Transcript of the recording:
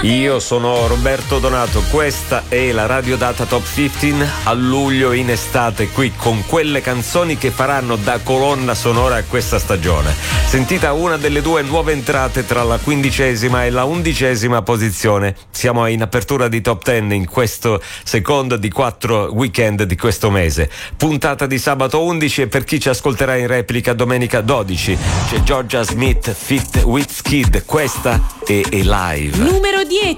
Io sono Roberto Donato, questa è la Radio Data Top 15 a luglio in estate, qui con quelle canzoni che faranno da colonna sonora a questa stagione. Sentita una delle due nuove entrate tra la 15ª e la 11ª posizione. Siamo in apertura di Top 10 in questo secondo di 4 weekend di questo mese. Puntata di sabato 11 e per chi ci ascolterà in replica domenica 12 c'è Georgia Smith feat. Wizkid, questa è live. Numero 10.